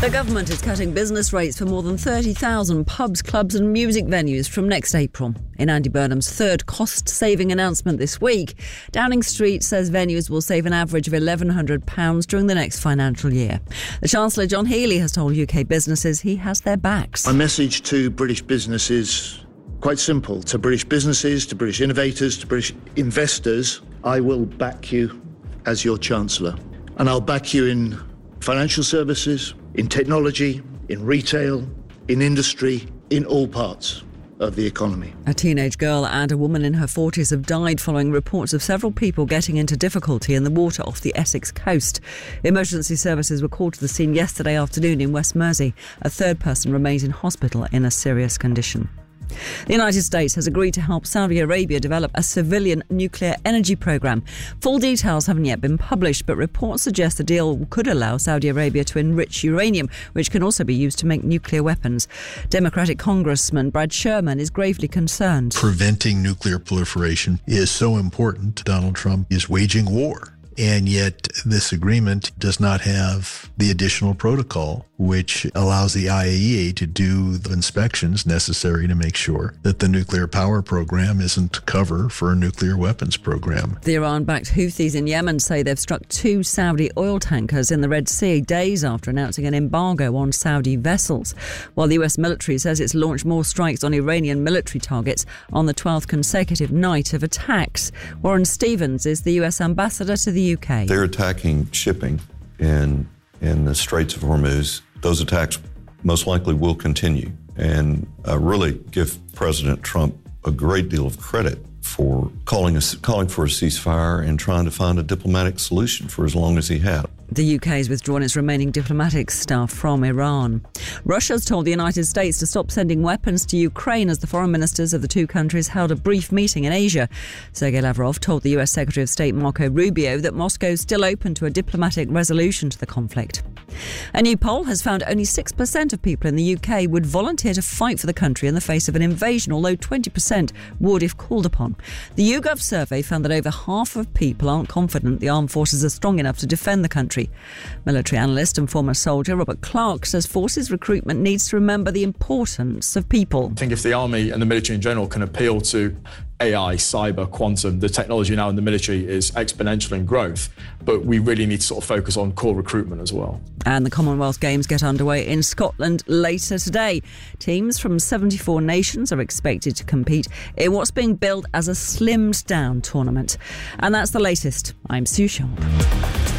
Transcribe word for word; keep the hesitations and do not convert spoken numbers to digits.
The government is cutting business rates for more than thirty thousand pubs, clubs and music venues from next April. In Andy Burnham's third cost-saving announcement this week, Downing Street says venues will save an average of eleven hundred pounds during the next financial year. The Chancellor, John Healey, has told U K businesses he has their backs. My message to British businesses, quite simple. To British businesses, to British innovators, to British investors, I will back you as your Chancellor. And I'll back you in financial services, in technology, in retail, in industry, in all parts of the economy. A teenage girl and a woman in her forties have died following reports of several people getting into difficulty in the water off the Essex coast. Emergency services were called to the scene yesterday afternoon in West Mersey. A third person remains in hospital in a serious condition. The United States has agreed to help Saudi Arabia develop a civilian nuclear energy program. Full details haven't yet been published, but reports suggest the deal could allow Saudi Arabia to enrich uranium, which can also be used to make nuclear weapons. Democratic Congressman Brad Sherman is gravely concerned. Preventing nuclear proliferation is so important. Donald Trump is waging war. And yet this agreement does not have the additional protocol, which allows the I A E A to do the inspections necessary to make sure that the nuclear power program isn't cover for a nuclear weapons program. The Iran-backed Houthis in Yemen say they've struck two Saudi oil tankers in the Red Sea days after announcing an embargo on Saudi vessels, while the U S military says it's launched more strikes on Iranian military targets on the twelfth consecutive night of attacks. Warren Stevens is the U S ambassador to the U K. They're attacking shipping in in the Straits of Hormuz. Those attacks most likely will continue, and uh, really give President Trump a great deal of credit for calling a, calling for a ceasefire and trying to find a diplomatic solution for as long as he had. The U K has withdrawn its remaining diplomatic staff from Iran. Russia's told the United States to stop sending weapons to Ukraine as the foreign ministers of the two countries held a brief meeting in Asia. Sergei Lavrov told the U S Secretary of State Marco Rubio that Moscow is still open to a diplomatic resolution to the conflict. A new poll has found only six percent of people in the U K would volunteer to fight for the country in the face of an invasion, although twenty percent would if called upon. The YouGov survey found that over half of people aren't confident the armed forces are strong enough to defend the country. Military analyst and former soldier Robert Clark says forces recruitment needs to remember the importance of people. I think if the army and the military in general can appeal to A I, cyber, quantum, the technology now in the military is exponential in growth, but we really need to sort of focus on core recruitment as well. And the Commonwealth Games get underway in Scotland later today. Teams from seventy-four nations are expected to compete in what's being billed as a slimmed down tournament. And that's the latest. I'm Sue Sharp.